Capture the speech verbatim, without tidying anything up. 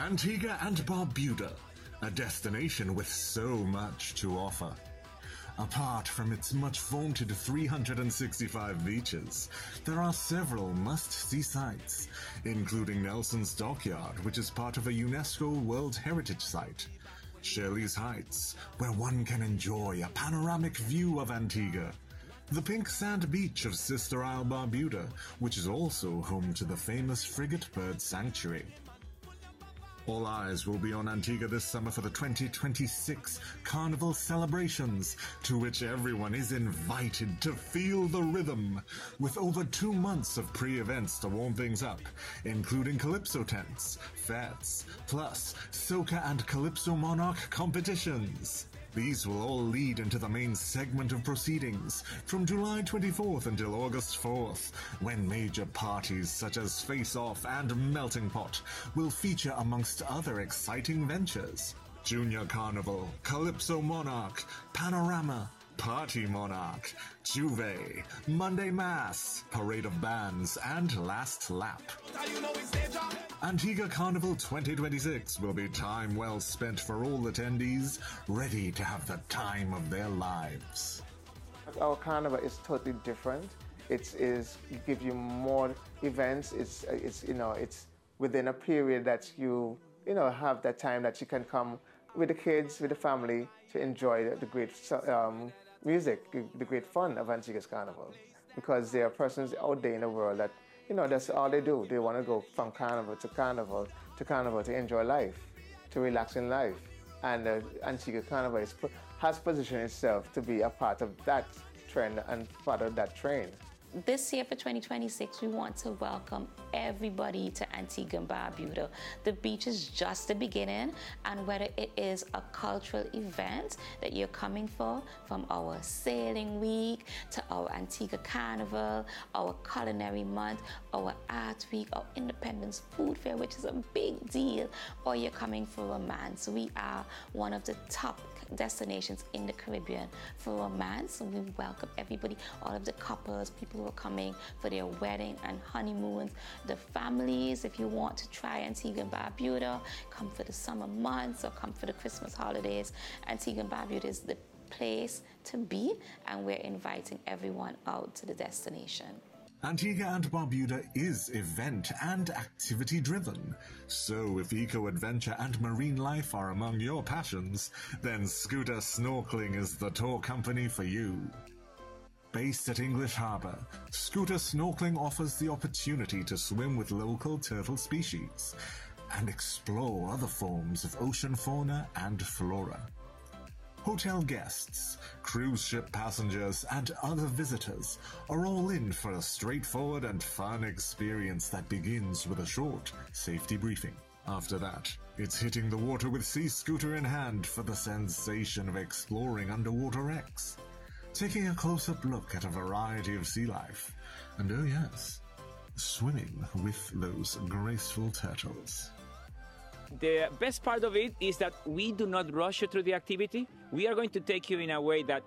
Antigua and Barbuda, a destination with so much to offer. Apart from its much-vaunted three hundred sixty-five beaches, there are several must-see sites, including Nelson's Dockyard, which is part of a UNESCO World Heritage Site, Shirley's Heights, where one can enjoy a panoramic view of Antigua, the pink sand beach of Sister Isle Barbuda, which is also home to the famous Frigate Bird Sanctuary. All eyes will be on Antigua this summer for the twenty twenty-six Carnival celebrations, to which everyone is invited to feel the rhythm, with over two months of pre-events to warm things up, including Calypso tents, fetes, plus Soca and Calypso Monarch competitions. These will all lead into the main segment of proceedings from July twenty-fourth until August fourth, when major parties such as Face Off and Melting Pot will feature amongst other exciting ventures. Junior Carnival, Calypso Monarch, Panorama, Party Monarch, Juve, Monday Mass, Parade of Bands, and Last Lap. Antigua Carnival twenty twenty-six will be time well spent for all attendees, ready to have the time of their lives. Our carnival is totally different. It is it gives you more events. It's it's you know it's within a period that you you know have that time that you can come with the kids, with the family, to enjoy the, the great um, music, the great fun of Antigua's Carnival. Because there are persons out there in the world that, you know, that's all they do. They want to go from carnival to carnival to carnival to enjoy life, to relax in life. And uh, Antigua Carnival is, has positioned itself to be a part of that trend and part of that train. This year for twenty twenty-six, we want to welcome everybody to Antigua and Barbuda. The beach is just the beginning, and whether it is a cultural event that you're coming for, from our sailing week to our Antigua Carnival, our culinary month, our art week, our Independence Food Fair, which is a big deal, or you're coming for romance, we are one of the top destinations in the Caribbean for romance. We welcome everybody, all of the couples, people who are coming for their wedding and honeymoons, the families. If you want to try Antigua and Barbuda, come for the summer months or come for the Christmas holidays. Antigua and Barbuda is the place to be, and we're inviting everyone out to the destination. Antigua and Barbuda is event and activity driven, so if eco-adventure and marine life are among your passions, then Scooter Snorkeling is the tour company for you. Based at English Harbour, Scooter Snorkeling offers the opportunity to swim with local turtle species and explore other forms of ocean fauna and flora. Hotel guests, cruise ship passengers, and other visitors are all in for a straightforward and fun experience that begins with a short safety briefing. After that, it's hitting the water with Sea Scooter in hand for the sensation of exploring underwater wrecks, taking a close-up look at a variety of sea life, and oh yes, swimming with those graceful turtles. The best part of it is that we do not rush you through the activity. We are going to take you in a way that